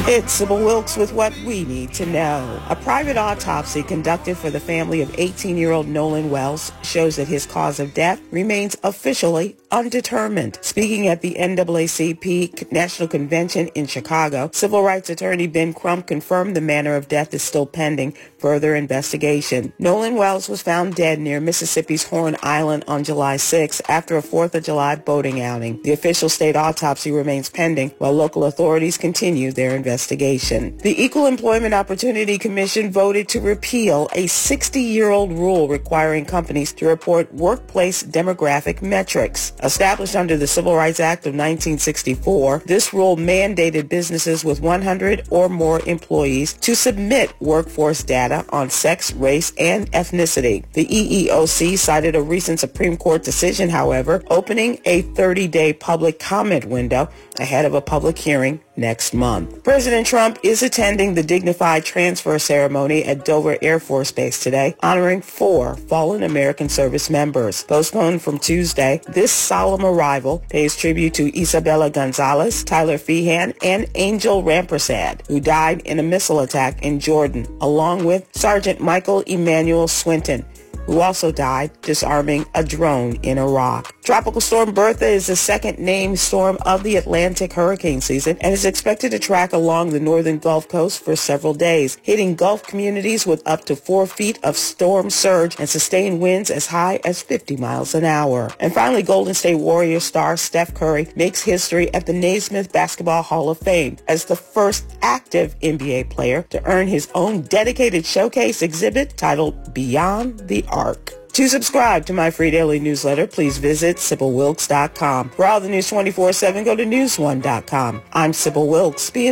It's Sybil Wilkes with what we need to know. A private autopsy conducted for the family of 18-year-old Nolan Wells shows that his cause of death remains officially undetermined. Speaking at the NAACP National Convention in Chicago, civil rights attorney Ben Crump confirmed the manner of death is still pending further investigation. Nolan Wells was found dead near Mississippi's Horn Island on July 6 after a 4th of July boating outing. The official state autopsy remains pending while local authorities continue their investigation. The Equal Employment Opportunity Commission voted to repeal a 60-year-old rule requiring companies to report workplace demographic metrics. Established under the Civil Rights Act of 1964, this rule mandated businesses with 100 or more employees to submit workforce data on sex, race, and ethnicity. The EEOC cited a recent Supreme Court decision, however, opening a 30-day public comment window ahead of a public hearing next month. President Trump is attending the dignified transfer ceremony at Dover Air Force Base today, honoring 4 fallen American service members. Postponed from Tuesday, this solemn arrival pays tribute to Isabella Gonzalez, Tyler Feehan, and Angel Rampersad, who died in a missile attack in Jordan, along with Sergeant Michael Emmanuel Swinton, who also died disarming a drone in Iraq. Tropical Storm Bertha is the second named storm of the Atlantic hurricane season and is expected to track along the northern Gulf Coast for several days, hitting Gulf communities with up to 4 feet of storm surge and sustained winds as high as 50 miles an hour. And finally, Golden State Warriors star Steph Curry makes history at the Naismith Basketball Hall of Fame as the first active NBA player to earn his own dedicated showcase exhibit titled Beyond the Arc. To subscribe to my free daily newsletter, please visit SybilWilkes.com. For all the news 24/7, go to News1.com. I'm Sybil Wilkes.